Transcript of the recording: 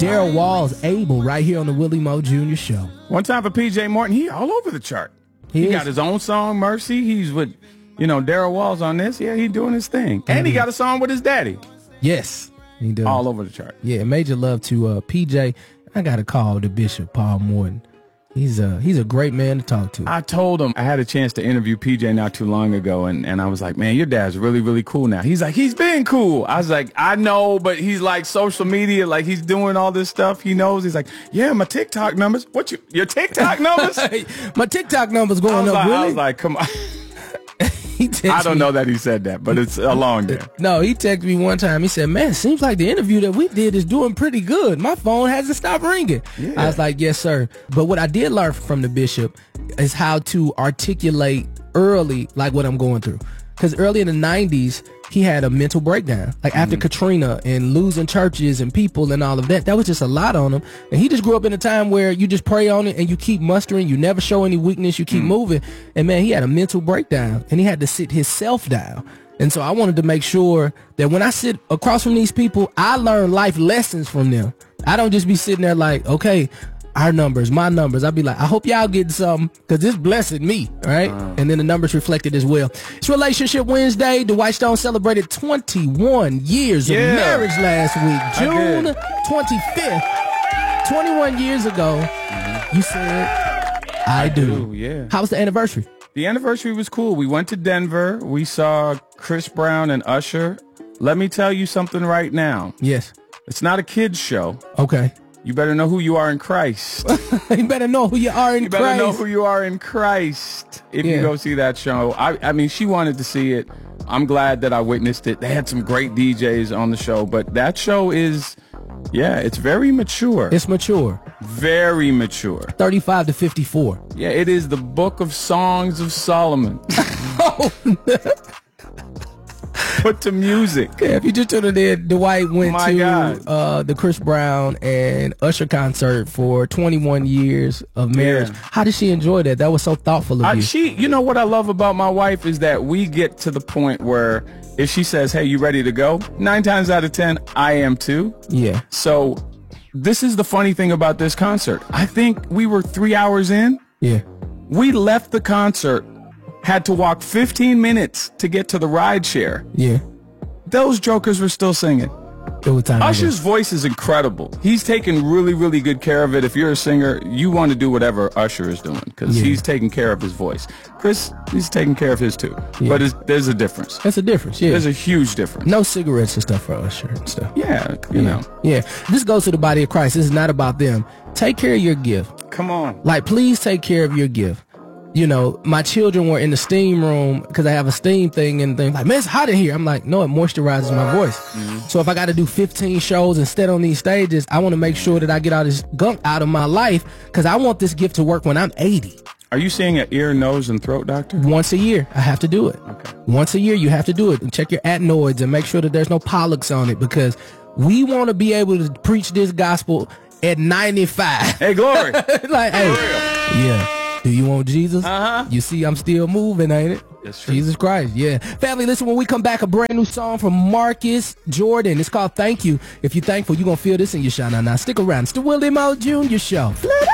Daryl Walls, Abel, right here on the Willie Moe Jr. Show. One time for PJ Morton, he all over the chart. He got his own song, Mercy. He's with, Daryl Walls on this. Yeah, he's doing his thing. And he got a song with his daddy. Yes, he does. All over the chart. Yeah, major love to PJ. I got to call the Bishop, Paul Morton. He's a great man to talk to. I told him I had a chance to interview PJ not too long ago, and I was like, man, your dad's really, really cool now. He's like, he's been cool. I was like, I know, but he's like social media, like he's doing all this stuff. He knows. He's like, yeah, my TikTok numbers. Your TikTok numbers? My TikTok numbers going up, really? I was like, come on. I don't know that he said that, but it's along there. No, he texted me one time. He said, man, seems like the interview that we did is doing pretty good. My phone hasn't stopped ringing. Yeah. I was like, yes, sir. But what I did learn from the Bishop is how to articulate early, like what I'm going through. Because early in the 90s, he had a mental breakdown. Like after Katrina and losing churches and people and all of that, that was just a lot on him. And he just grew up in a time where you just pray on it and you keep mustering. You never show any weakness. You keep moving. And man, he had a mental breakdown and he had to sit himself down. And so I wanted to make sure that when I sit across from these people, I learn life lessons from them. I don't just be sitting there like, okay, our numbers, my numbers. I'd be like, I hope y'all getting something because this blessed me, right? And then the numbers reflected as well. It's Relationship Wednesday. Dwight Stone celebrated 21 years of marriage last week, June 25th. 21 years ago, you said, I do. Yeah. How was the anniversary? The anniversary was cool. We went to Denver. We saw Chris Brown and Usher. Let me tell you something right now. Yes. It's not a kid's show. Okay. You better know who you are in Christ. You better know who you are in Christ. You better know who you are in Christ if you go see that show. I mean, she wanted to see it. I'm glad that I witnessed it. They had some great DJs on the show, but that show is, it's very mature. It's mature. Very mature. 35 to 54. Yeah, it is the Book of Songs of Solomon. Put to music. Yeah, if you just tuned in, Dwight went to the Chris Brown and Usher concert for 21 years of marriage. Yeah. How did she enjoy that? That was so thoughtful of you. You know what I love about my wife is that we get to the point where if she says, hey, you ready to go? 9 times out of 10, I am too. Yeah. So this is the funny thing about this concert. I think we were 3 hours in. Yeah. We left the concert, had to walk 15 minutes to get to the ride share. Yeah. Those jokers were still singing. Usher's voice is incredible. He's taking really, really good care of it. If you're a singer, you want to do whatever Usher is doing because he's taking care of his voice. Chris, he's taking care of his too. Yeah. But there's a difference. That's a difference, yeah. There's a huge difference. No cigarettes and stuff for Usher and stuff. Yeah, you know. Yeah. This goes to the body of Christ. This is not about them. Take care of your gift. Come on. Like, please take care of your gift. You know, my children were in the steam room because I have a steam thing and things like, man, it's hot in here. I'm like, no, it moisturizes my voice. So if I got to do 15 shows instead on these stages, I want to make sure that I get all this gunk out of my life because I want this gift to work when I'm 80. Are you seeing an ear, nose, and throat doctor? Once a year, I have to do it. Okay. Once a year, you have to do it and check your adenoids and make sure that there's no polyps on it because we want to be able to preach this gospel at 95. Hey, glory. Like, hey, yeah. Do you want Jesus? You see I'm still moving, ain't it? That's true. Jesus Christ, yeah. Family, listen, when we come back, a brand new song from Marcus Jordan. It's called Thank You. If you're thankful, you're going to feel this in your shine. Now, stick around. It's the Willie Moe Jr. Show.